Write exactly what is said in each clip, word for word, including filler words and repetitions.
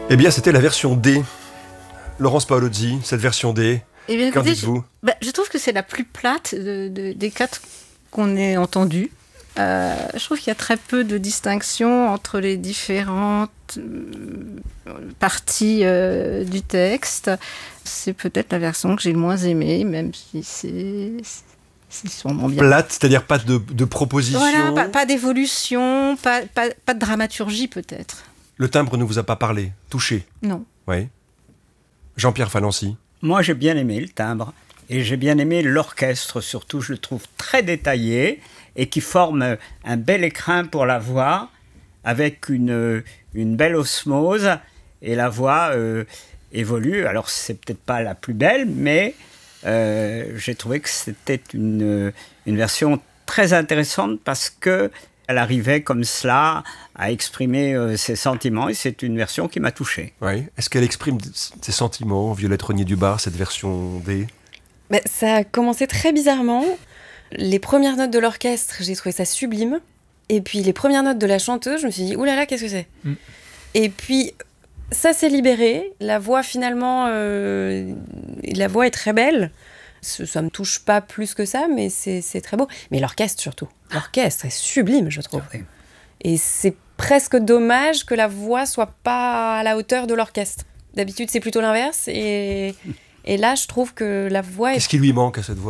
Eh bien, c'était la version D. Laurence Paolozzi, cette version D, eh bien, qu'en écoutez, dites-vous ? je, bah, je trouve que c'est la plus plate de, de, des quatre qu'on ait entendues. Euh, je trouve qu'il y a très peu de distinction entre les différentes euh, parties euh, du texte. C'est peut-être la version que j'ai le moins aimée, même si c'est, c'est sûrement bien. Plate, c'est-à-dire pas de, de proposition. Voilà, pas, pas d'évolution, pas, pas, pas de dramaturgie peut-être. Le timbre ne vous a pas parlé, touché ? Non. Oui. Jean-Pierre Falency. Moi, j'ai bien aimé le timbre et j'ai bien aimé l'orchestre, surtout, je le trouve très détaillé et qui forme un bel écrin pour la voix avec une, une belle osmose et la voix euh, évolue. Alors, c'est peut-être pas la plus belle, mais euh, j'ai trouvé que c'était une, une version très intéressante parce que elle arrivait comme cela à exprimer euh, ses sentiments et c'est une version qui m'a touché. Oui. Est-ce qu'elle exprime ses sentiments, Violette Rognier-Dubar, cette version D ? Bah, ça a commencé très bizarrement. Les premières notes de l'orchestre, j'ai trouvé ça sublime. Et puis les premières notes de la chanteuse, je me suis dit, oulala, qu'est-ce que c'est ? mm. Et puis ça s'est libéré. La voix finalement, euh, la voix est très belle. Ça me touche pas plus que ça, mais c'est, c'est très beau. Mais l'orchestre surtout. L'orchestre est sublime, je trouve. Oui. Et c'est presque dommage que la voix soit pas à la hauteur de l'orchestre. D'habitude, c'est plutôt l'inverse. Et, et là, je trouve que la voix est... Qu'est-ce qui lui manque à cette voix ?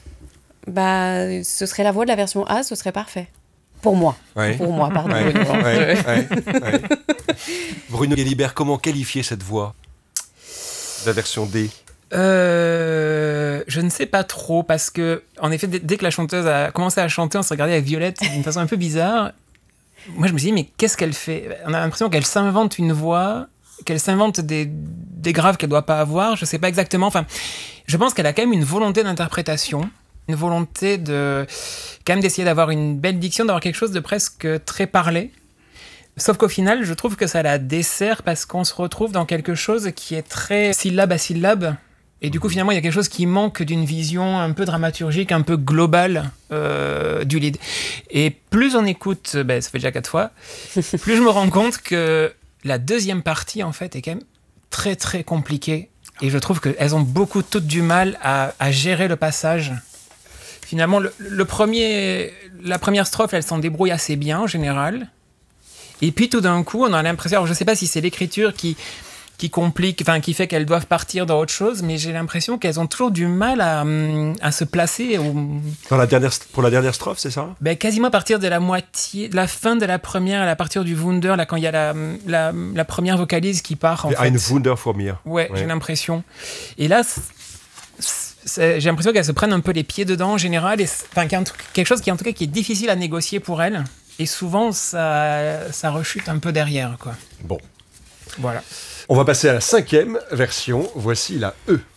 Bah, ce serait la voix de la version A, ce serait parfait. Pour moi. Ouais. Pour moi, pardon. Ouais, ouais, ouais, ouais. Bruno Guélibert, comment qualifier cette voix de la version D ? Euh, je ne sais pas trop parce que, en effet, dès, dès que la chanteuse a commencé à chanter, on s'est regardé avec Violette d'une façon un peu bizarre. Moi, je me suis dit, mais qu'est-ce qu'elle fait ? On a l'impression qu'elle s'invente une voix, qu'elle s'invente des, des graves qu'elle ne doit pas avoir. Je ne sais pas exactement. Enfin, je pense qu'elle a quand même une volonté d'interprétation, une volonté de, quand même d'essayer d'avoir une belle diction, d'avoir quelque chose de presque très parlé. Sauf qu'au final, je trouve que ça la dessert parce qu'on se retrouve dans quelque chose qui est très syllabe à syllabe. Et du coup, finalement, il y a quelque chose qui manque d'une vision un peu dramaturgique, un peu globale euh, du lead. Et plus on écoute, ben, ça fait déjà quatre fois, plus je me rends compte que la deuxième partie, en fait, est quand même très, très compliquée. Et je trouve qu'elles ont beaucoup toutes du mal à, à gérer le passage. Finalement, le, le premier, la première strophe, elle s'en débrouille assez bien, en général. Et puis, tout d'un coup, on a l'impression... Alors, je ne sais pas si c'est l'écriture qui... qui complique, enfin qui fait qu'elles doivent partir dans autre chose, mais j'ai l'impression qu'elles ont toujours du mal à, à se placer. Au... Dans la dernière, pour la dernière strophe, c'est ça ? Ben, quasiment à partir de la moitié, de la fin de la première, à partir du Wunder, là, quand il y a la, la, la première vocalise qui part. En fait. Ein Wunder vor mir. Ouais, ouais, j'ai l'impression. Et là, c'est, c'est, j'ai l'impression qu'elles se prennent un peu les pieds dedans en général, et enfin, quelque chose qui, en tout cas, qui est difficile à négocier pour elles. Et souvent, ça, ça rechute un peu derrière, quoi. Bon. Voilà. On va passer à la cinquième version. Voici la E.